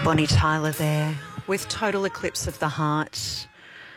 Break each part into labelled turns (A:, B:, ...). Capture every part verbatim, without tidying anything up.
A: Bonnie Tyler there with Total Eclipse of the Heart.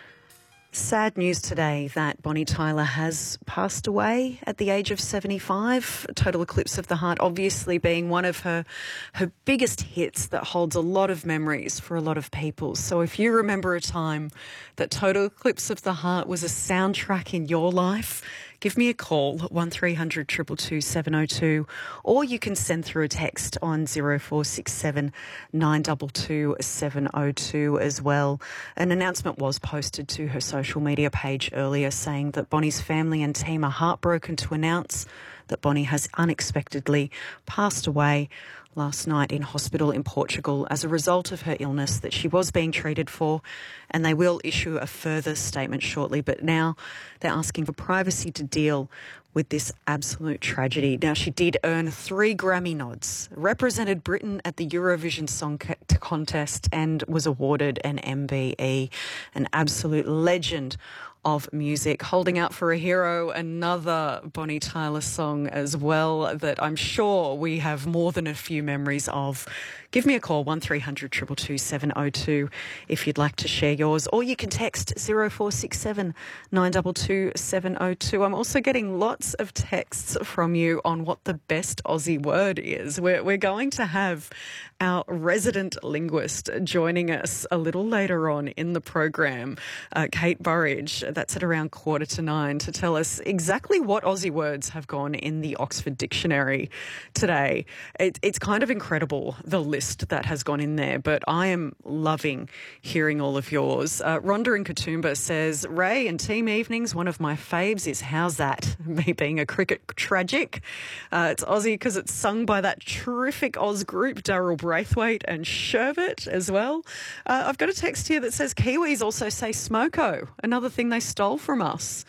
A: Sad news today that Bonnie Tyler has passed away at the age of seventy-five. Total Eclipse of the Heart obviously being one of her, her biggest hits that holds a lot of memories for a lot of people. So if you remember a time that Total Eclipse of the Heart was a soundtrack in your life, give me a call, one three hundred two two two seven oh two, or you can send through a text on zero four six seven nine two two seven oh two as well. An announcement was posted to her social media page earlier saying that Bonnie's family and team are heartbroken to announce that Bonnie has unexpectedly passed away last night in hospital in Portugal as a result of her illness that she was being treated for, and they will issue a further statement shortly. But now they're asking for privacy to deal with this absolute tragedy. Now, she did earn three Grammy nods, represented Britain at the Eurovision Song Contest and was awarded an M B E, an absolute legend of music. Holding Out for a Hero, another Bonnie Tyler song as well that I'm sure we have more than a few memories of. Give me a call, one three hundred two two two seven oh two, if you'd like to share yours, or you can text zero four six seven nine two two seven oh two. I'm also getting lots of texts from you on what the best Aussie word is. We're, we're going to have our resident linguist joining us a little later on in the program, uh, Kate Burridge. That's at around quarter to nine, to tell us exactly what Aussie words have gone in the Oxford Dictionary today. It, it's kind of incredible, the list that has gone in there, but I am loving hearing all of yours. Uh, Rhonda in Katoomba says, Ray and team evenings, one of my faves is How's That? Me being a cricket tragic. Uh, it's Aussie because it's sung by that terrific Oz group, Daryl Braithwaite and Sherbet as well. Uh, I've got a text here that says Kiwis also say smoko, another thing they stole from us.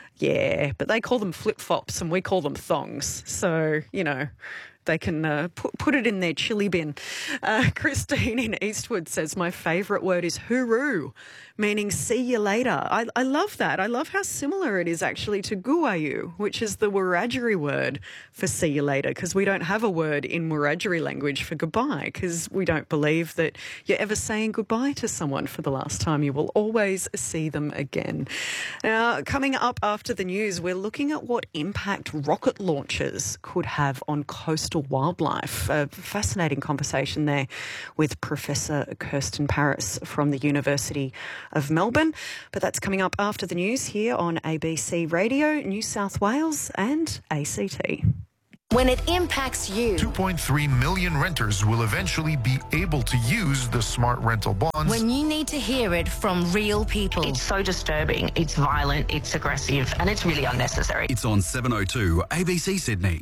A: Yeah, but they call them flip-flops and we call them thongs. So, you know, they can uh, put, put it in their chili bin. Uh, Christine in Eastwood says, my favourite word is hooroo, meaning see you later. I, I love that. I love how similar it is actually to guayu, which is the Wiradjuri word for see you later, because we don't have a word in Wiradjuri language for goodbye, because we don't believe that you're ever saying goodbye to someone for the last time. You will always see them again. Now, coming up after the news, we're looking at what impact rocket launches could have on coastal wildlife. A fascinating conversation there with Professor Kirsten Paris from the University of Melbourne. But that's coming up after the news here on A B C Radio, New South Wales and A C T.
B: When it impacts you.
C: two point three million renters will eventually be able to use the smart rental bonds.
B: When you need to hear it from real people.
D: It's so disturbing, it's violent, it's aggressive, and it's really unnecessary.
E: It's on seven oh two A B C Sydney.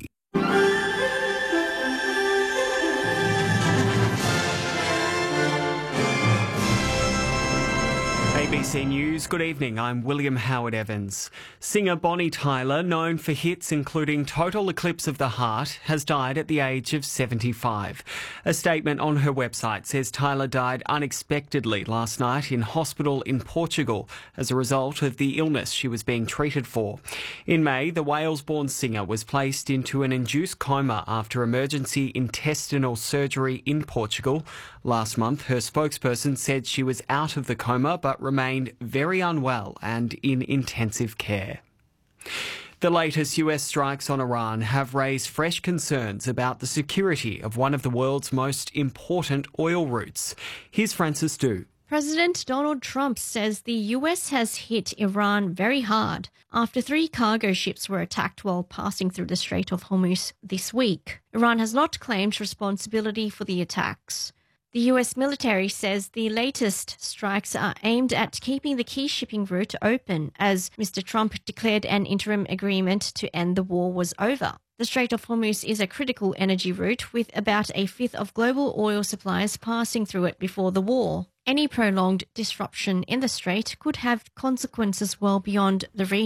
F: A B C News, good evening, I'm William Howard Evans. Singer Bonnie Tyler, known for hits including Total Eclipse of the Heart, has died at the age of seventy-five. A statement on her website says Tyler died unexpectedly last night in hospital in Portugal as a result of the illness she was being treated for. In May, the Wales-born singer was placed into an induced coma after emergency intestinal surgery in Portugal. Last month, her spokesperson said she was out of the coma but remained very unwell and in intensive care. The latest U S strikes on Iran have raised fresh concerns about the security of one of the world's most important oil routes. Here's Francis Du.
G: President Donald Trump says the U S has hit Iran very hard after three cargo ships were attacked while passing through the Strait of Hormuz this week. Iran has not claimed responsibility for the attacks. The U S military says the latest strikes are aimed at keeping the key shipping route open as Mister Trump declared an interim agreement to end the war was over. The Strait of Hormuz is a critical energy route with about a fifth of global oil supplies passing through it before the war. Any prolonged disruption in the strait could have consequences well beyond the region.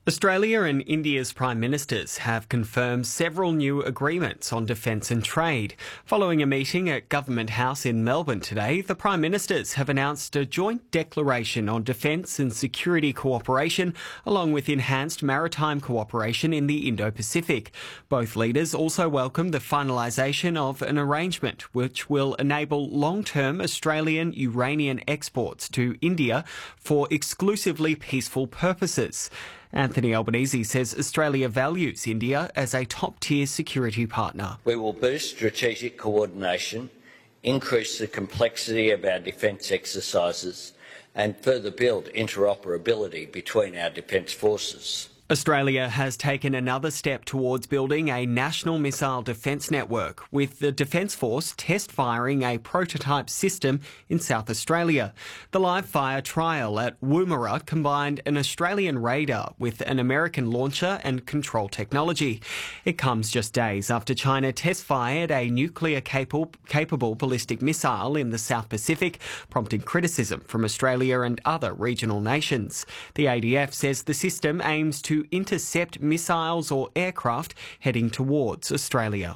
F: Australia and India's Prime Ministers have confirmed several new agreements on defence and trade. Following a meeting at Government House in Melbourne today, the Prime Ministers have announced a joint declaration on defence and security cooperation, along with enhanced maritime cooperation in the Indo-Pacific. Both leaders also welcomed the finalisation of an arrangement which will enable long-term Australian uranium exports to India for exclusively peaceful purposes. Anthony Albanese says Australia values India as a top-tier security partner.
H: We will boost strategic coordination, increase the complexity of our defence exercises and further build interoperability between our defence forces.
F: Australia has taken another step towards building a national missile defence network, with the Defence Force test firing a prototype system in South Australia. The live fire trial at Woomera combined an Australian radar with an American launcher and control technology. It comes just days after China test fired a nuclear capable, capable ballistic missile in the South Pacific, prompting criticism from Australia and other regional nations. The A D F says the system aims to intercept missiles or aircraft heading towards Australia.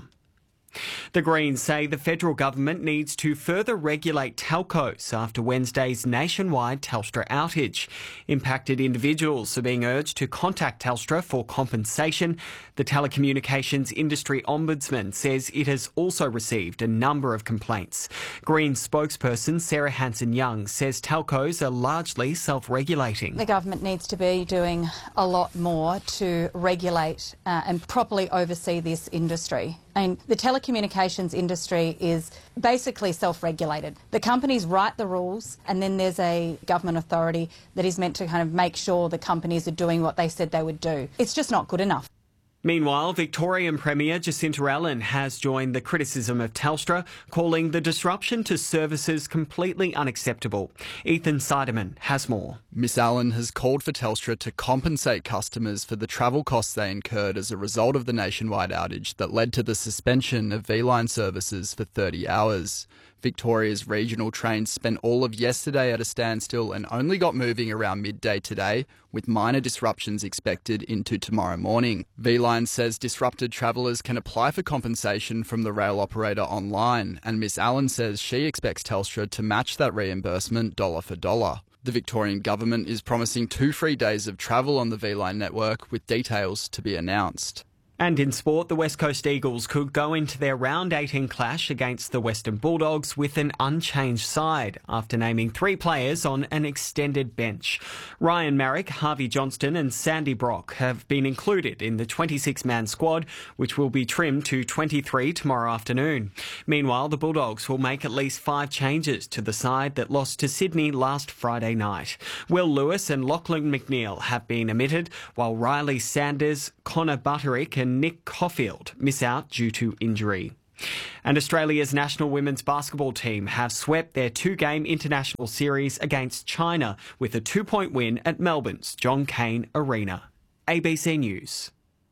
F: The Greens say the federal government needs to further regulate telcos after Wednesday's nationwide Telstra outage. Impacted individuals are being urged to contact Telstra for compensation. The Telecommunications Industry Ombudsman says it has also received a number of complaints. Greens spokesperson Sarah Hanson-Young says telcos are largely self-regulating.
I: The government needs to be doing a lot more to regulate uh, and properly oversee this industry. I mean, the telecommunications industry is basically self-regulated. The companies write the rules and then there's a government authority that is meant to kind of make sure the companies are doing what they said they would do. It's just not good enough.
F: Meanwhile, Victorian Premier Jacinta Allen has joined the criticism of Telstra, calling the disruption to services completely unacceptable. Ethan Seidemann has more.
J: Miss Allen has called for Telstra to compensate customers for the travel costs they incurred as a result of the nationwide outage that led to the suspension of V-Line services for thirty hours. Victoria's regional trains spent all of yesterday at a standstill and only got moving around midday today, with minor disruptions expected into tomorrow morning. V-Line says disrupted travellers can apply for compensation from the rail operator online, and Miss Allen says she expects Telstra to match that reimbursement dollar for dollar. The Victorian government is promising two free days of travel on the V-Line network, with details to be announced.
F: And in sport, the West Coast Eagles could go into their round eighteen clash against the Western Bulldogs with an unchanged side after naming three players on an extended bench. Ryan Marrick, Harvey Johnston and Sandy Brock have been included in the twenty-six man squad, which will be trimmed to twenty-three tomorrow afternoon. Meanwhile, the Bulldogs will make at least five changes to the side that lost to Sydney last Friday night. Will Lewis and Lachlan McNeil have been omitted, while Riley Sanders, Connor Butterick and Nick Caulfield miss out due to injury. And Australia's national women's basketball team have swept their two-game international series against China with a two-point win at Melbourne's John Cain Arena. A B C News.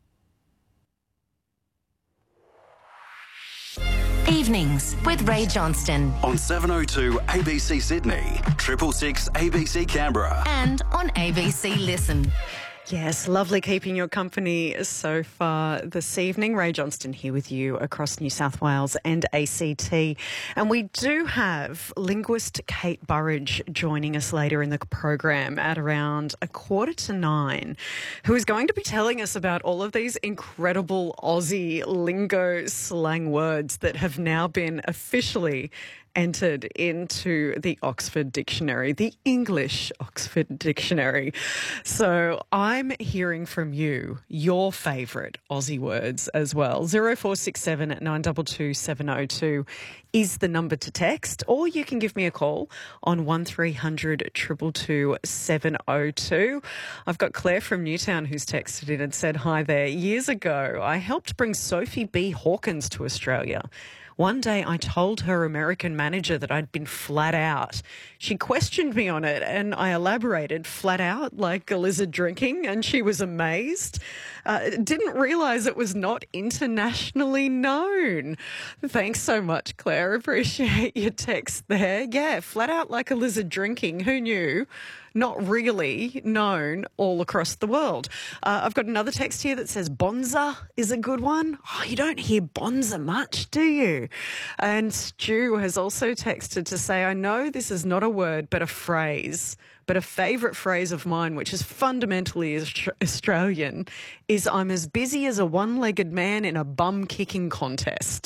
B: Evenings with Ray Johnston.
E: On seven oh two A B C Sydney, triple six A B C Canberra.
B: And on A B C Listen.
A: Yes, lovely keeping your company so far this evening. Ray Johnston here with you across New South Wales and A C T. And we do have linguist Kate Burridge joining us later in the program at around a quarter to nine, who is going to be telling us about all of these incredible Aussie lingo slang words that have now been officially entered into the Oxford Dictionary, the English Oxford Dictionary. So I'm hearing from you your favourite Aussie words as well. zero four six seven nine two two seven oh two is the number to text, or you can give me a call on one three hundred two two two seven oh two. I've got Claire from Newtown who's texted in and said, hi there. Years ago, I helped bring Sophie B. Hawkins to Australia. One day I told her American manager that I'd been flat out. She questioned me on it and I elaborated flat out like a lizard drinking, and she was amazed. Uh, didn't realise it was not internationally known. Thanks so much, Claire. Appreciate your text there. Yeah, flat out like a lizard drinking. Who knew? Not really known all across the world. Uh, I've got another text here that says Bonza is a good one. Oh, you don't hear Bonza much, do you? And Stu has also texted to say, I know this is not a word but a phrase, but a favourite phrase of mine, which is fundamentally Australian, is I'm as busy as a one-legged man in a bum-kicking contest.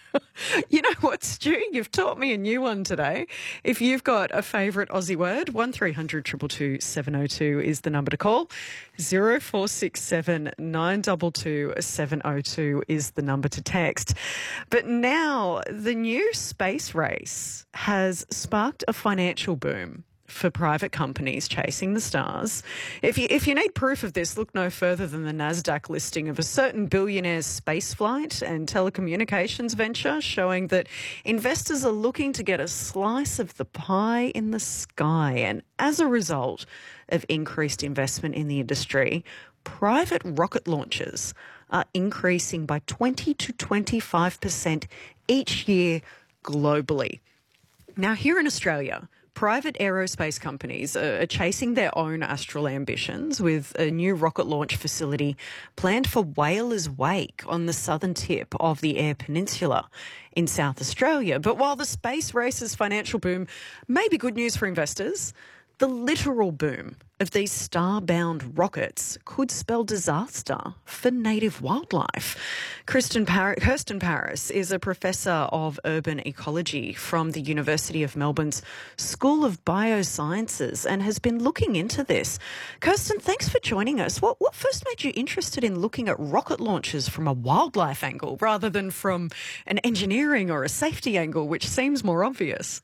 A: You know what, Stu? You've taught me a new one today. If you've got a favourite Aussie word, one three hundred two two two seven oh two is the number to call. zero four six seven nine two two seven oh two is the number to text. But now the new space race has sparked a financial boom for private companies chasing the stars. If you if you need proof of this, look no further than the NASDAQ listing of a certain billionaire's spaceflight and telecommunications venture, showing that investors are looking to get a slice of the pie in the sky. And as a result of increased investment in the industry, private rocket launches are increasing by twenty to twenty-five percent each year globally. Now, here in Australia, private aerospace companies are chasing their own astral ambitions with a new rocket launch facility planned for Whalers Wake on the southern tip of the Eyre Peninsula in South Australia. But while the space race's financial boom may be good news for investors, the literal boom of these star-bound rockets could spell disaster for native wildlife. Kirsten, Par- Kirsten Paris is a professor of urban ecology from the University of Melbourne's School of Biosciences and has been looking into this. Kirsten, thanks for joining us. What, what first made you interested in looking at rocket launches from a wildlife angle rather than from an engineering or a safety angle, which seems more obvious?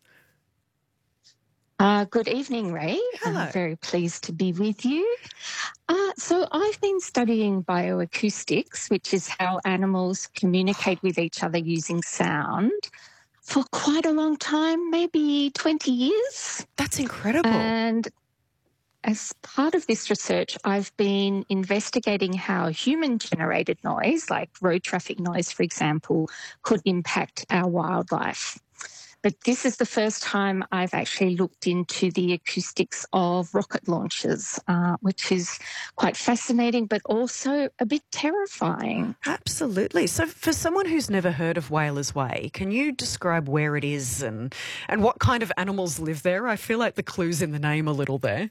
K: Uh, good evening, Ray.
A: Hello.
K: I'm very pleased to be with you. Uh, so I've been studying bioacoustics, which is how animals communicate with each other using sound, for quite a long time, maybe twenty years.
A: That's incredible.
K: And as part of this research, I've been investigating how human-generated noise, like road traffic noise, for example, could impact our wildlife. But this is the first time I've actually looked into the acoustics of rocket launches, uh, which is quite fascinating, but also a bit terrifying.
A: Absolutely. So for someone who's never heard of Whalers Way, can you describe where it is and, and what kind of animals live there? I feel like the clue's in the name a little there.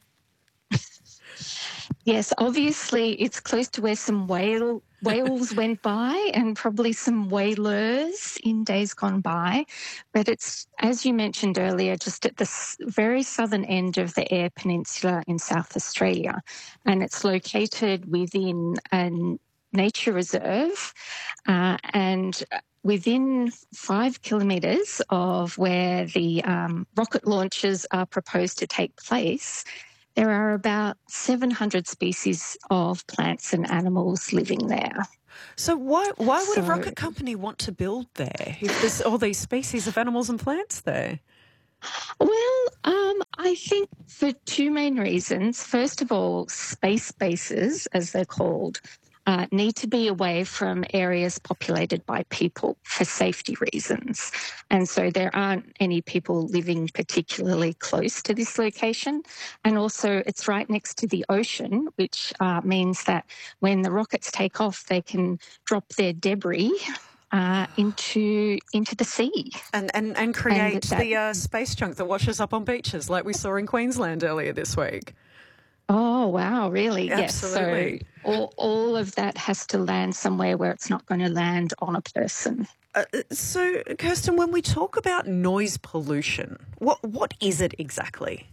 K: Yes, obviously it's close to where some whale whales went by and probably some whalers in days gone by. But it's, as you mentioned earlier, just at the very southern end of the Eyre Peninsula in South Australia. And it's located within a nature reserve uh, and within five kilometres of where the um, rocket launches are proposed to take place. There are about seven hundred species of plants and animals living there.
A: So why why would
K: so,
A: a rocket company want to build there if there's all these species of animals and plants there?
K: Well, um, I think for two main reasons. First of all, space bases, as they're called, Uh, need to be away from areas populated by people for safety reasons. And so there aren't any people living particularly close to this location. And also it's right next to the ocean, which uh, means that when the rockets take off, they can drop their debris uh, into into the sea.
A: And, and, and create
K: and that,
A: the uh, space junk that washes up on beaches like we saw in Queensland earlier this week.
K: Oh, wow, really?
A: Absolutely.
K: Yes. So all, all of that has to land somewhere where it's not going to land on a person.
A: Uh, so, Kirsten, when we talk about noise pollution, what what is it exactly?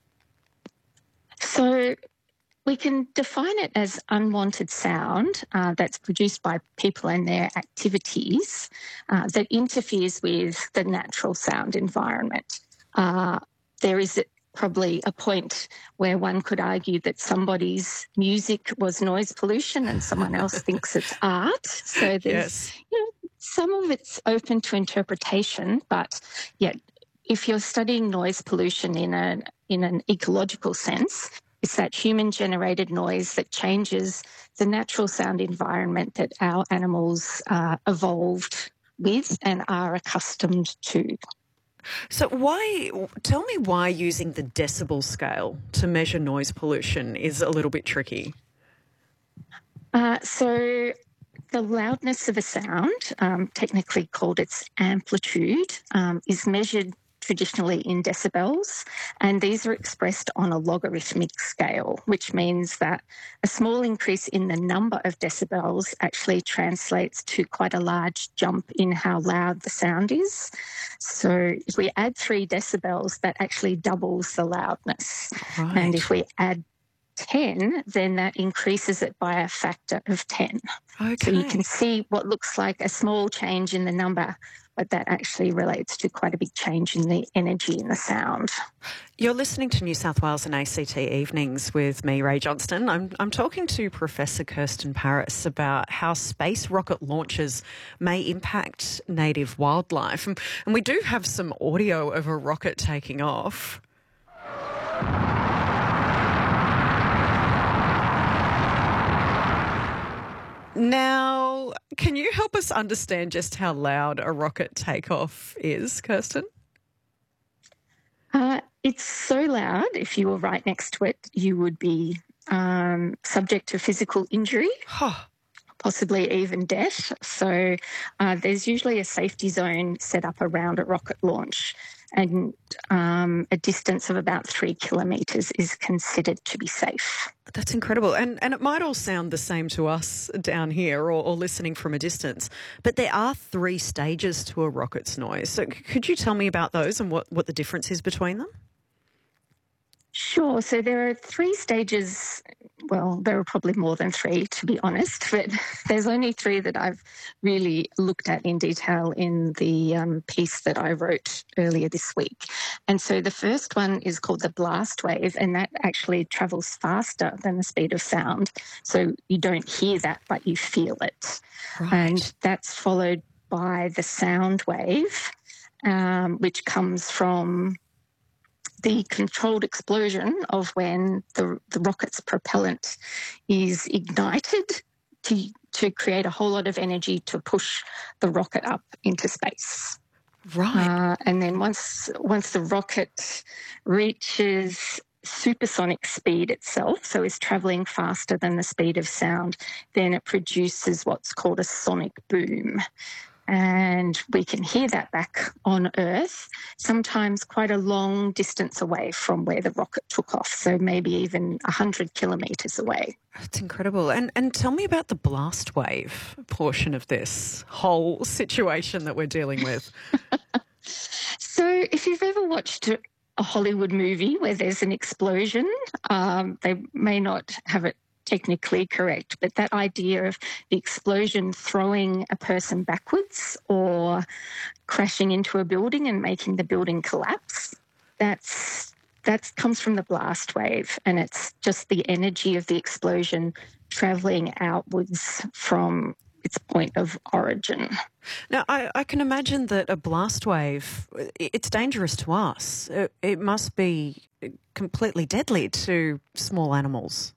K: So we can define it as unwanted sound uh, that's produced by people and their activities uh, that interferes with the natural sound environment. Uh, there is probably a point where one could argue that somebody's music was noise pollution and someone else thinks it's art. So there's,
A: yes.
K: you know, some of it's open to interpretation, but yet if you're studying noise pollution in an in an ecological sense, It's that human-generated noise that changes the natural sound environment that our animals uh, evolved with and are accustomed to.
A: So why, tell me why using the decibel scale to measure noise pollution is a little bit tricky.
K: Uh, so the loudness of a sound, um, technically called its amplitude, um, is measured traditionally in decibels, and these are expressed on a logarithmic scale, which means that a small increase in the number of decibels actually translates to quite a large jump in how loud the sound is. So if we add three decibels, that actually doubles the loudness.
A: Right.
K: And if we add ten, then that increases it by a factor of ten.
A: Okay.
K: So you can see what looks like a small change in the number, but that actually relates to quite a big change in the energy in the sound.
A: You're listening to New South Wales and A C T Evenings with me, Ray Johnston. I'm, I'm talking to Professor Kirsten Paris about how space rocket launches may impact native wildlife. And, and we do have some audio of a rocket taking off. Now, can you help us understand just how loud a rocket takeoff is, Kirsten?
K: Uh, it's so loud, if you were right next to it, you would be um, subject to physical injury, possibly even death. So uh, there's usually a safety zone set up around a rocket launch, and um, a distance of about three kilometres is considered to be safe.
A: That's incredible. And and it might all sound the same to us down here or, or listening from a distance, but there are three stages to a rocket's noise. So could you tell me about those and what, what the difference is between them?
K: Sure. So there are three stages. Well, there are probably more than three, to be honest, but there's only three that I've really looked at in detail in the um, piece that I wrote earlier this week. And so the first one is called the blast wave, and that actually travels faster than the speed of sound. So you don't hear that, but you feel it.
A: Right.
K: And that's followed by the sound wave, um, which comes from the controlled explosion of when the, the rocket's propellant is ignited to, to create a whole lot of energy to push the rocket up into space.
A: Right.
K: Uh, and then once once the rocket reaches supersonic speed itself, so is travelling faster than the speed of sound, then it produces what's called a sonic boom. And we can hear that back on Earth, sometimes quite a long distance away from where the rocket took off, so maybe even one hundred kilometres away.
A: That's incredible. And and tell me about the blast wave portion of this whole situation that we're dealing with.
K: So if you've ever watched a Hollywood movie where there's an explosion, um, they may not have it technically correct, but that idea of the explosion throwing a person backwards or crashing into a building and making the building collapse, that's that comes from the blast wave, and it's just the energy of the explosion travelling outwards from its point of origin.
A: Now, I, I can imagine that a blast wave, it's dangerous to us. It, it must be completely deadly to small animals.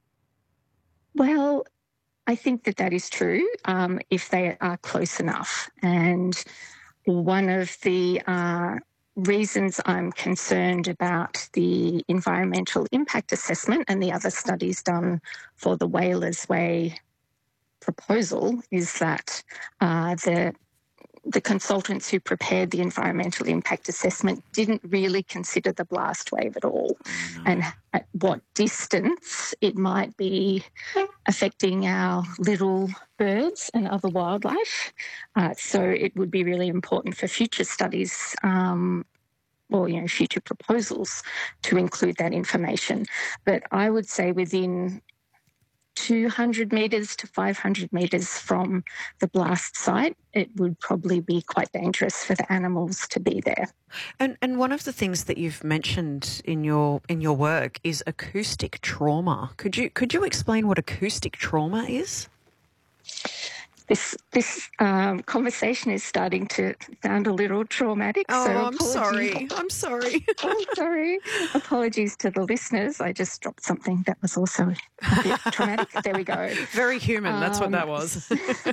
K: Well, I think that that is true um, if they are close enough. And one of the uh, reasons I'm concerned about the environmental impact assessment and the other studies done for the Whalers Way proposal is that uh, the the consultants who prepared the environmental impact assessment didn't really consider the blast wave at all, mm-hmm. and at what distance it might be affecting our little birds and other wildlife. Uh, so it would be really important for future studies um, or, you know, future proposals to include that information. But I would say within two hundred metres to five hundred metres from the blast site, it would probably be quite dangerous for the animals to be there.
A: And and one of the things that you've mentioned in your in your work is acoustic trauma. Could you could you explain what acoustic trauma is?
K: This this um, conversation is starting to sound a little traumatic.
A: Oh,
K: so
A: I'm
K: apologies.
A: sorry. I'm sorry.
K: I'm sorry. Apologies to the listeners. I just dropped something that was also a bit traumatic. There we go.
A: Very human. That's
K: Um,
A: what that was.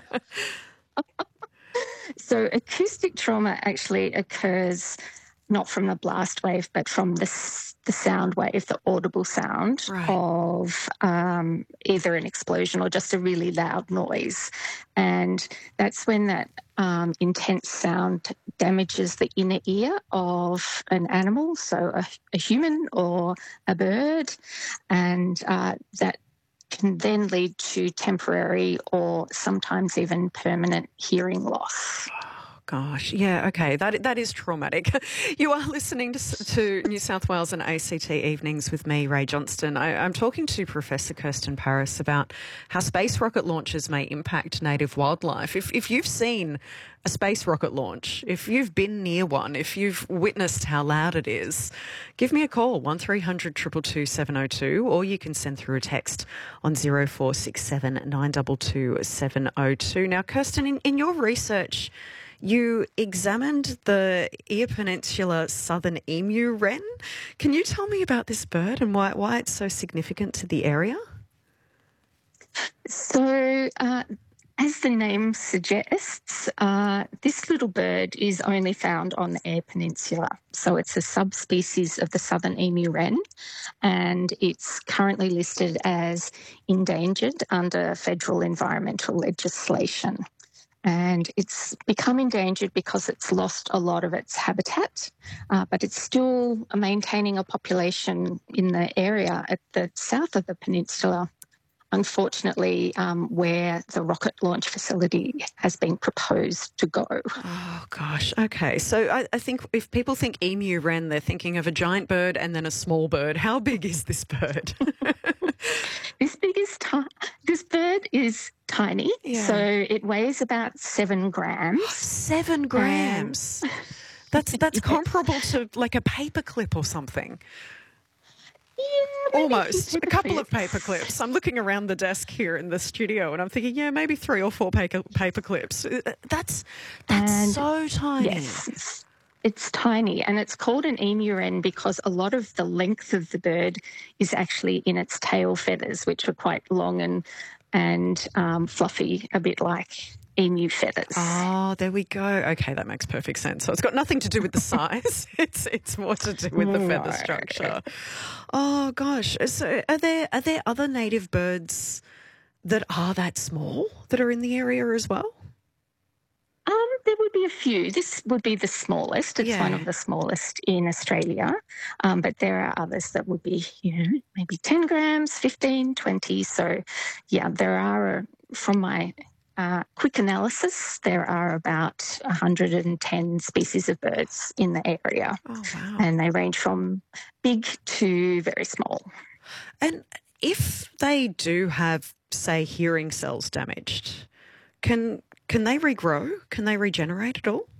K: So acoustic trauma actually occurs not from the blast wave, but from the, s- the sound wave, the audible sound
A: Right.
K: of um, either an explosion or just a really loud noise. And that's when that um, intense sound damages the inner ear of an animal, so a, a human or a bird, and uh, that can then lead to temporary or sometimes even permanent hearing loss.
A: Gosh, yeah, okay, that that is traumatic. You are listening to, to New South Wales and A C T Evenings with me, Ray Johnston. I, I'm talking to Professor Kirsten Paris about how space rocket launches may impact native wildlife. If, if you've seen a space rocket launch, if you've been near one, if you've witnessed how loud it is, give me a call, one three hundred two two two seven oh two, or you can send through a text on zero four six seven nine two two seven oh two. Now, Kirsten, in, in your research, you examined the Eyre Peninsula southern emu wren. Can you tell me about this bird and why, why it's so significant to the area?
K: So, uh, as the name suggests, uh, this little bird is only found on the Eyre Peninsula. So it's a subspecies of the southern emu wren, and it's currently listed as endangered under federal environmental legislation. And it's become endangered because it's lost a lot of its habitat, uh, but it's still maintaining a population in the area at the south of the peninsula, unfortunately, um, where the rocket launch facility has been proposed to go.
A: Oh, gosh. Okay. So I, I think if people think emu wren, they're thinking of a giant bird and then a small bird. How big is this bird?
K: This big is ti- this bird is tiny,
A: Yeah.
K: so it weighs about seven grams.
A: Seven grams. That's that's comparable to like a paperclip or something.
K: Yeah,
A: Almost. A couple of
K: paper
A: paper clips. I'm looking around the desk here in the studio and I'm thinking, yeah, maybe three or four paper, paper clips. Uh, That's, that's
K: And
A: so tiny.
K: Yes, it's, it's tiny, and it's called an emu wren because a lot of the length of the bird is actually in its tail feathers, which are quite long and and um, fluffy, a bit like emu feathers.
A: Oh, there we go. Okay, that makes perfect sense. So it's got nothing to do with the size. it's it's more to do with the feather
K: No.
A: structure. Oh gosh. So are there are there other native birds that are that small that are in the area as well?
K: Um, there would be a few. This would be the smallest. It's
A: Yeah.
K: one of the smallest in Australia. Um, but there are others that would be, you know, maybe ten grams, fifteen, twenty. So, yeah, there are, uh, from my uh, quick analysis, there are about one hundred ten species of birds in the area.
A: Oh wow.
K: And they range from big to very small.
A: And if they do have, say, hearing cells damaged, can can they regrow? Can they regenerate at all?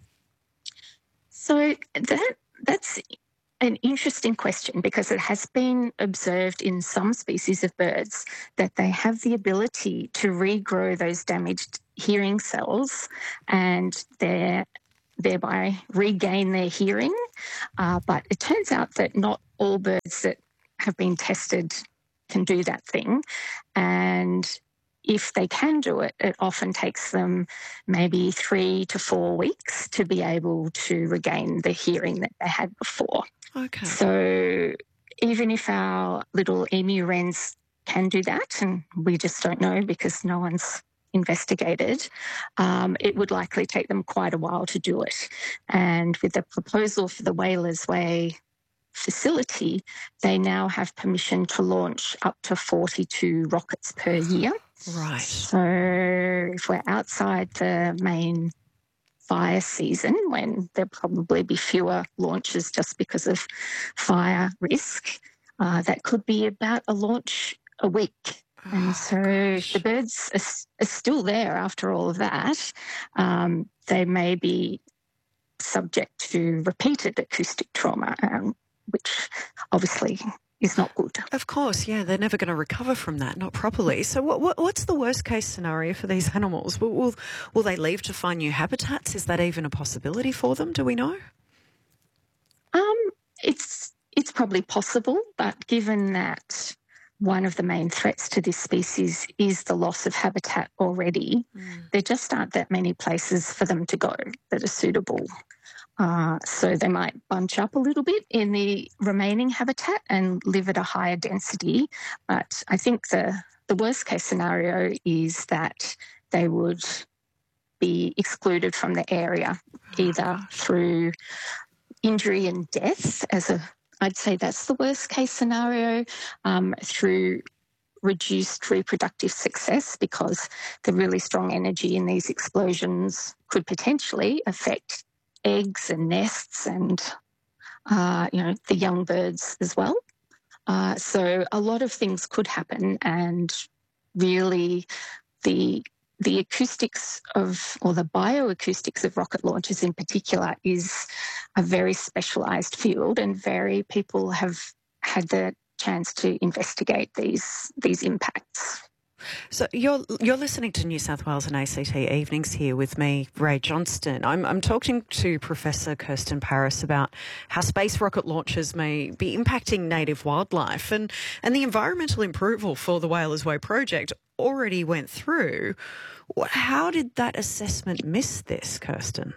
K: So that that's an interesting question because it has been observed in some species of birds that they have the ability to regrow those damaged hearing cells and they're thereby regain their hearing. Uh, but it turns out that not all birds that have been tested can do that thing. And if they can do it, it often takes them maybe three to four weeks to be able to regain the hearing that they had before.
A: Okay.
K: So even if our little emu wrens can do that, and we just don't know because no one's investigated, um, it would likely take them quite a while to do it. And with the proposal for the Whalers Way facility, they now have permission to launch up to forty-two rockets per year.
A: Right.
K: So if we're outside the main fire season, when there'll probably be fewer launches just because of fire risk, uh, that could be about a launch a week. And so if the birds are, are still there after all of that, um, they may be subject to repeated acoustic trauma, um, which obviously is not good.
A: Of course, yeah, they're never going to recover from that, not properly. So what, what, what's the worst case scenario for these animals? Will, will, will they leave to find new habitats? Is that even a possibility for them? Do we know?
K: Um, it's it's probably possible, but given that one of the main threats to this species is the loss of habitat already, mm. there just aren't that many places for them to go that are suitable. Uh, so they might bunch up a little bit in the remaining habitat and live at a higher density. But I think the, the worst case scenario is that they would be excluded from the area, either through injury and death, as a, I'd say that's the worst case scenario, um, through reduced reproductive success, because the really strong energy in these explosions could potentially affect eggs and nests and, uh, you know, the young birds as well. Uh, so a lot of things could happen, and really the the acoustics of, or the bioacoustics of rocket launches in particular, is a very specialised field, and very people have had the chance to investigate these these impacts.
A: So you're you're listening to New South Wales and A C T Evenings here with me, Ray Johnston. I'm I'm talking to Professor Kirsten Paris about how space rocket launches may be impacting native wildlife, and and the environmental approval for the Whalers Way project already went through. How did that assessment miss this, Kirsten?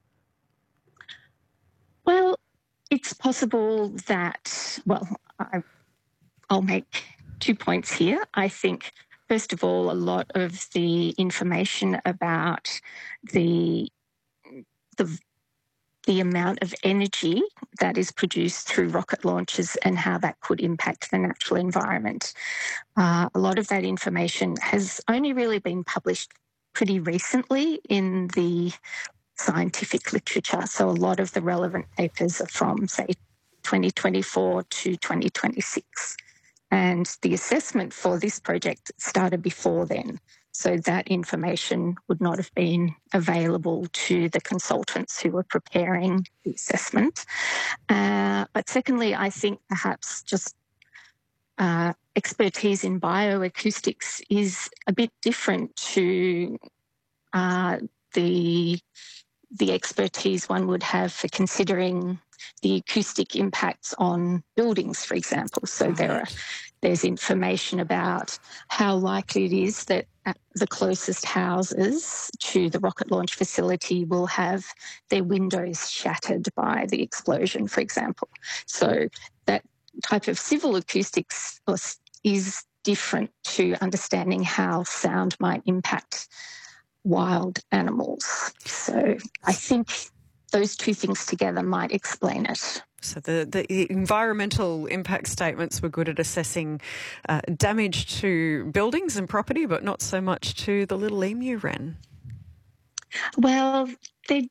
K: Well, it's possible that, well, I, I'll make two points here. I think, first of all, a lot of the information about the the the amount of energy that is produced through rocket launches and how that could impact the natural environment, uh, a lot of that information has only really been published pretty recently in the scientific literature. So a lot of the relevant papers are from, say, twenty twenty-four to twenty twenty-six. And the assessment for this project started before then. So that information would not have been available to the consultants who were preparing the assessment. Uh, but secondly, I think perhaps just uh, expertise in bioacoustics is a bit different to uh, the, the expertise one would have for considering the acoustic impacts on buildings, for example. So there are, there's information about how likely it is that the closest houses to the rocket launch facility will have their windows shattered by the explosion, for example. So that type of civil acoustics is different to understanding how sound might impact wild animals. So I think those two things together might explain it.
A: So the, the environmental impact statements were good at assessing uh, damage to buildings and property, but not so much to the little emu wren.
K: Well, they,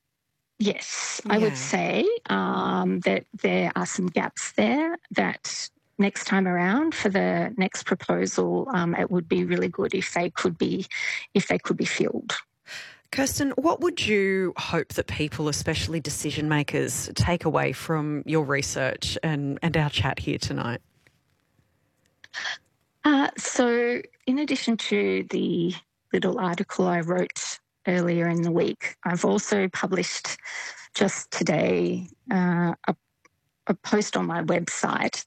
K: yes, yeah. I would say um, that there are some gaps there that next time around for the next proposal, um, it would be really good if they could be, if they could be filled.
A: Kirsten, what would you hope that people, especially decision makers, take away from your research and, and our chat here tonight?
K: Uh, so in addition to the little article I wrote earlier in the week, I've also published just today uh, a, a post on my website